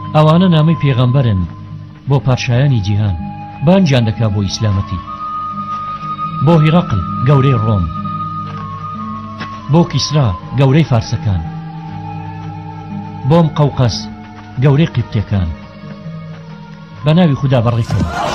ئەوانە نامەی پێغەمبەرن بۆ پادشایانی جیهان، بانجیان دەکا بۆ ئیسلامەتی، بۆ هیڕەقل گەورەی ڕۆم، بۆ کیسرا گەورەی فارسەکان، بۆ مقەوقەس گەورەی قیبتیەکان. بە ناوی خوددا بەڕێکەوە.